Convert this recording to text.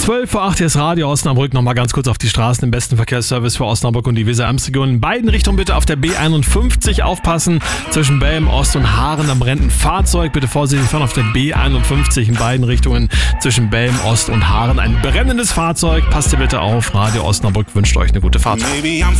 12:08 Uhr ist Radio Osnabrück. Nochmal ganz kurz auf die Straßen. Im besten Verkehrsservice für Osnabrück und die Weser-Ems-Region. In beiden Richtungen bitte auf der B51 aufpassen. Zwischen Belm, Ost und Haaren, da brennt ein Fahrzeug. Bitte vorsichtig fahren auf der B51 in beiden Richtungen. Zwischen Belm, Ost und Haaren ein brennendes Fahrzeug. Passt ihr bitte auf. Radio Osnabrück wünscht euch eine gute Fahrt.